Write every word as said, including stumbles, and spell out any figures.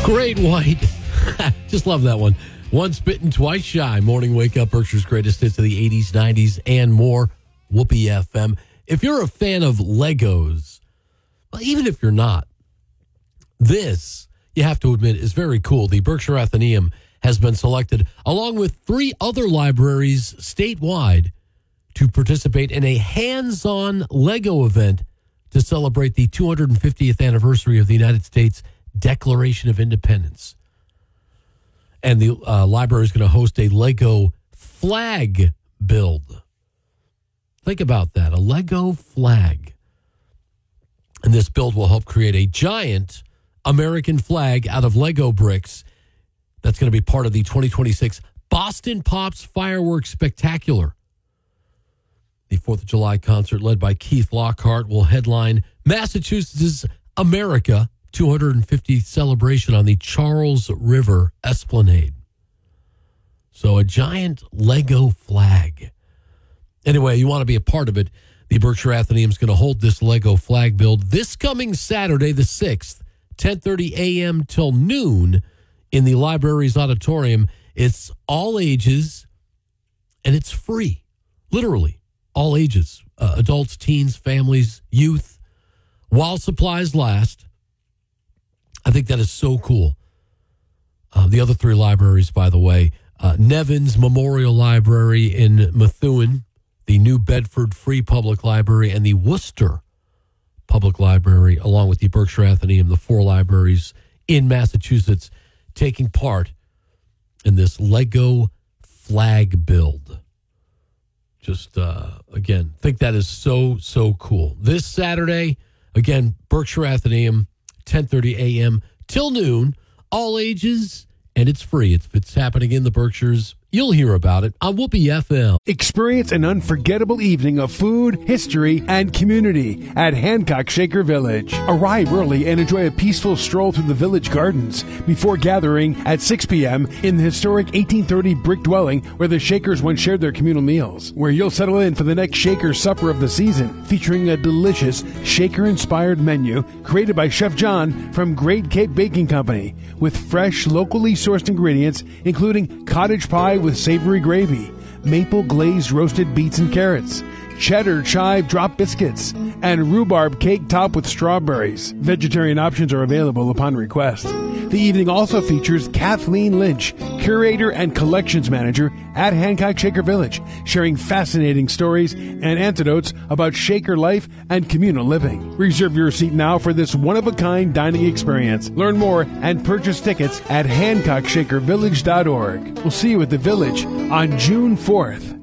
Great White. Just love that one. Once bitten, twice shy. Morning Wake Up, Berkshire's greatest hits of the eighties, nineties, and more. Whoopee F M. If you're a fan of Legos, well, even if you're not, this, you have to admit, is very cool. The Berkshire Atheneum has been selected, along with three other libraries statewide, to participate in a hands-on Lego event to celebrate the two hundred fiftieth anniversary of the United States Declaration of Independence. And the uh, library is going to host a Lego flag build. Think about that, a Lego flag. And this build will help create a giant American flag out of Lego bricks that's going to be part of the twenty twenty-six Boston Pops Fireworks Spectacular. The fourth of July concert, led by Keith Lockhart, will headline Massachusetts' America two hundred fiftieth celebration on the Charles River Esplanade. So a giant Lego flag. Anyway, you want to be a part of it. The Berkshire Atheneum is going to hold this Lego flag build this coming Saturday, the sixth, ten thirty a.m. till noon in the library's auditorium. It's all ages, and it's free. Literally, all ages. Uh, adults, teens, families, youth, while supplies last. I think that is so cool. Uh, the other three libraries, by the way, uh, Nevins Memorial Library in Methuen, the New Bedford Free Public Library, and the Worcester Public Library, along with the Berkshire Atheneum, the four libraries in Massachusetts, taking part in this Lego flag build. Just, uh, again, think that is so, so cool. This Saturday, again, Berkshire Atheneum, ten thirty a.m. till noon, all ages, and it's free. It's, it's happening in the Berkshires. You'll hear about it on Whoopee F M. Experience an unforgettable evening of food, history, and community at Hancock Shaker Village. Arrive early and enjoy a peaceful stroll through the village gardens before gathering at six p.m. in the historic eighteen thirty brick dwelling where the Shakers once shared their communal meals, where you'll settle in for the next Shaker supper of the season, featuring a delicious Shaker-inspired menu created by Chef John from Great Cape Baking Company, with fresh, locally sourced ingredients, including cottage pie with savory gravy, maple glazed roasted beets and carrots, cheddar chive drop biscuits, and rhubarb cake topped with strawberries. Vegetarian options are available upon request. The evening also features Kathleen Lynch, curator and collections manager at Hancock Shaker Village, sharing fascinating stories and anecdotes about Shaker life and communal living. Reserve your seat now for this one-of-a-kind dining experience. Learn more and purchase tickets at hancock shaker village dot org. We'll see you at the Village on June fourth.